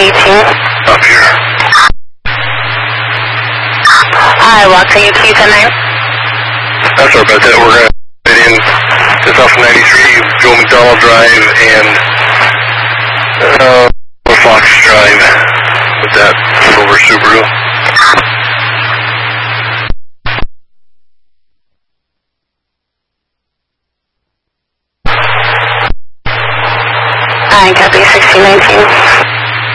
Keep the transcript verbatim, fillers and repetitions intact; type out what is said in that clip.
eighteen. Up here. Iowa, can you please send nine? That's our best. We're going to get in just off ninety-three, Joe McDonald Drive, and uh, Fox Drive with that silver Subaru. I copy sixteen nineteen.